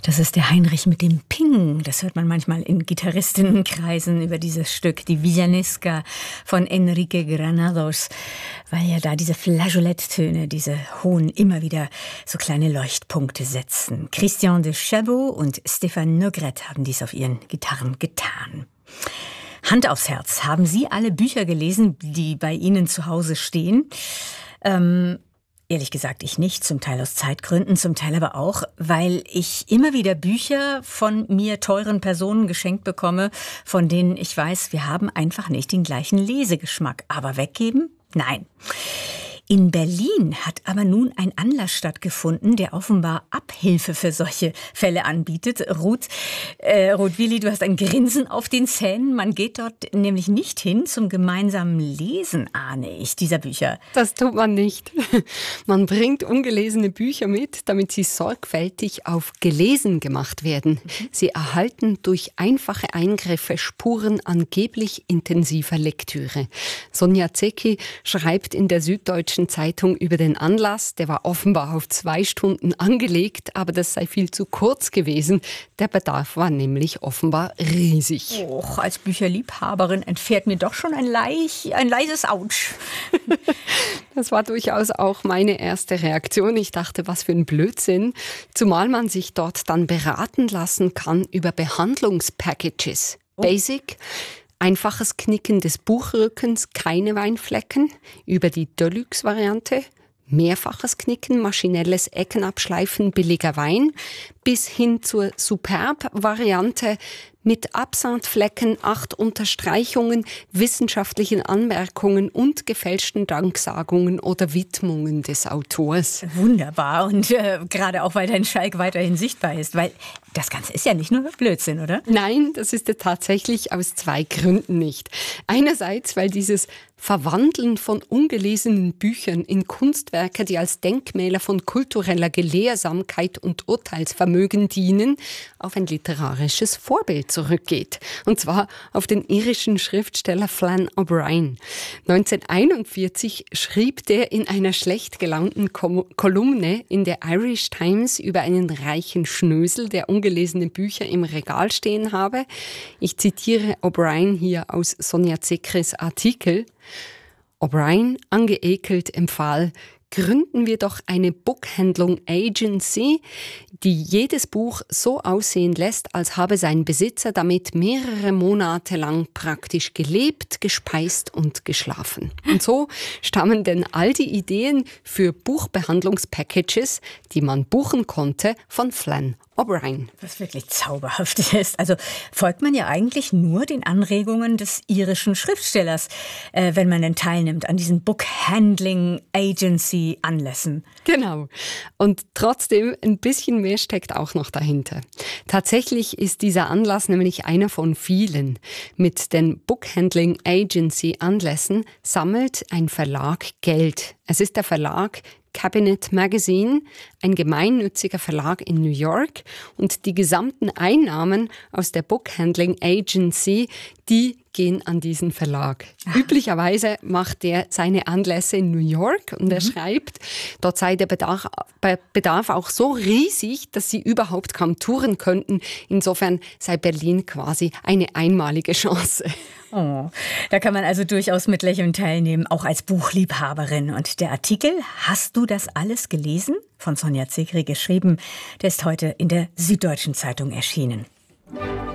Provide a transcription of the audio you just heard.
Das ist der Heinrich mit dem Ping. Das hört man manchmal in Gitarristinnenkreisen über dieses Stück, die Villanesca von Enrique Granados, weil ja da diese Flageoletttöne, diese hohen, immer wieder so kleine Leuchtpunkte setzen. Christian de Chabot und Stéphane Nogrette haben dies auf ihren Gitarren getan. Hand aufs Herz, haben Sie alle Bücher gelesen, die bei Ihnen zu Hause stehen? Ehrlich gesagt, ich nicht, zum Teil aus Zeitgründen, zum Teil aber auch, weil ich immer wieder Bücher von mir teuren Personen geschenkt bekomme, von denen ich weiß, wir haben einfach nicht den gleichen Lesegeschmack. Aber weggeben? Nein. In Berlin hat aber nun ein Anlass stattgefunden, der offenbar Abhilfe für solche Fälle anbietet. Ruth Willi, du hast ein Grinsen auf den Zähnen. Man geht dort nämlich nicht hin zum gemeinsamen Lesen, ahne ich, dieser Bücher. Das tut man nicht. Man bringt ungelesene Bücher mit, damit sie sorgfältig auf gelesen gemacht werden. Sie erhalten durch einfache Eingriffe Spuren angeblich intensiver Lektüre. Sonja Zecki schreibt in der Süddeutschen Zeitung über den Anlass. Der war offenbar auf 2 Stunden angelegt, aber das sei viel zu kurz gewesen. Der Bedarf war nämlich offenbar riesig. Och, als Bücherliebhaberin entfährt mir doch schon ein leises Autsch. Das war durchaus auch meine erste Reaktion. Ich dachte, was für ein Blödsinn. Zumal man sich dort dann beraten lassen kann über Behandlungspackages. Basic. Einfaches Knicken des Buchrückens, keine Weinflecken, über die Deluxe-Variante, mehrfaches Knicken, maschinelles Eckenabschleifen billiger Wein, bis hin zur Superb-Variante mit Absandflecken, 8 Unterstreichungen, wissenschaftlichen Anmerkungen und gefälschten Danksagungen oder Widmungen des Autors. Wunderbar und gerade auch, weil dein Schalk weiterhin sichtbar ist, weil das Ganze ist ja nicht nur Blödsinn, oder? Nein, das ist es tatsächlich aus 2 Gründen nicht. Einerseits, weil dieses Verwandeln von ungelesenen Büchern in Kunstwerke, die als Denkmäler von kultureller Gelehrsamkeit und Urteilsvermögen dienen, auf ein literarisches Vorbild zurückgeht. Und zwar auf den irischen Schriftsteller Flann O'Brien. 1941 schrieb der in einer schlecht gelaunten Kolumne in der Irish Times über einen reichen Schnösel, der ungelesene Bücher im Regal stehen habe. Ich zitiere O'Brien hier aus Sonja Zeckis Artikel. O'Brien, angeekelt, empfahl: Gründen wir doch eine Buchhandlung Agency, die jedes Buch so aussehen lässt, als habe sein Besitzer damit mehrere Monate lang praktisch gelebt, gespeist und geschlafen. Und so stammen denn all die Ideen für Buchbehandlungspackages, die man buchen konnte, von Flann O'Brien. Was wirklich zauberhaft ist. Also folgt man ja eigentlich nur den Anregungen des irischen Schriftstellers, wenn man denn teilnimmt an diesen Book-Handling Agency Anlässen. Genau. Und trotzdem, ein bisschen mehr steckt auch noch dahinter. Tatsächlich ist dieser Anlass nämlich einer von vielen. Mit den Book-Handling Agency Anlässen sammelt ein Verlag Geld. Es ist der Verlag Cabinet Magazine, ein gemeinnütziger Verlag in New York, und die gesamten Einnahmen aus der Book-Handling Agency, die gehen an diesen Verlag. Üblicherweise macht er seine Anlässe in New York und er schreibt, dort sei der Bedarf auch so riesig, dass sie überhaupt kaum touren könnten. Insofern sei Berlin quasi eine einmalige Chance. Oh, da kann man also durchaus mit Lächeln teilnehmen, auch als Buchliebhaberin. Und der Artikel "Hast du das alles gelesen?" von Sonja Zecki geschrieben, der ist heute in der Süddeutschen Zeitung erschienen.